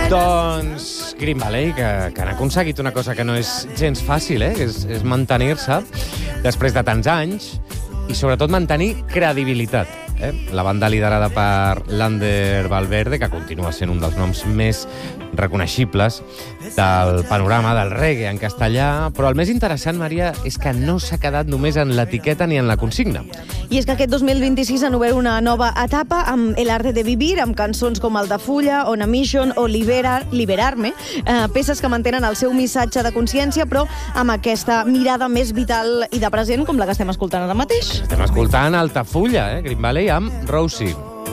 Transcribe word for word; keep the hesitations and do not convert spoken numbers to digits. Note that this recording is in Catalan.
Doncs Green Valley, que, que han aconseguit una cosa que no és gens fàcil, eh? és, és mantenir-se després de tants anys i sobretot mantenir credibilitat. Eh? La banda liderada per Lander Valverde, que continua sent un dels noms més reconeixibles del panorama del reggae en castellà, però el més interessant, Maria, és que no s'ha quedat només en l'etiqueta ni en la consigna. I és que aquest dos mil vint-i-sis han obert una nova etapa amb El arte de vivir, amb cançons com Altafulla, On a Mission o Libera, Liberar-me, eh, peces que mantenen el seu missatge de consciència, però amb aquesta mirada més vital i de present, com la que estem escoltant ara mateix. Estem escoltant Altafulla, eh? Green Valley amb Rosie.